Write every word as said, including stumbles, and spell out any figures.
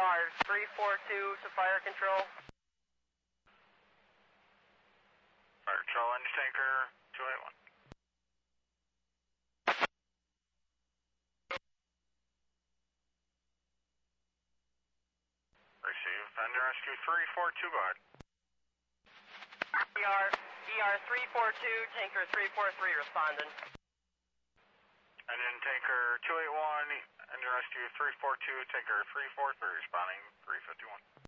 R three four two to fire control. Fire control, engine tanker two eight one. Receive, engine rescue three four two, go ahead. E R, E R three four two, tanker three four three responding. Engine tanker two eight one, engine rescue three four two, tanker three four three responding, three fifty-one.